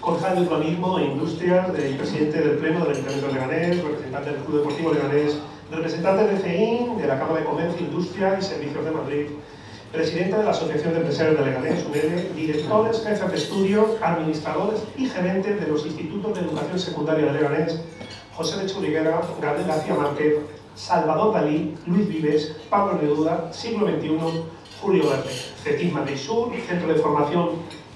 concejal de Urbanismo e Industrias, presidente del Pleno del Ayuntamiento de Leganés, representante del Club Deportivo Leganés, representante de CEIN, de la Cámara de Comercio, Industria y Servicios de Madrid, presidente de la Asociación de Empresarios de Leganés, UNED, directores, jefes de estudio, administradores y gerentes de los institutos de educación secundaria de Leganés, José de Churriguera, Gabriel García Márquez, Salvador Dalí, Luis Vives, Pablo Neruda, Siglo XXI, Julio Verde, CETIS Madrid Sur, Centro de Formación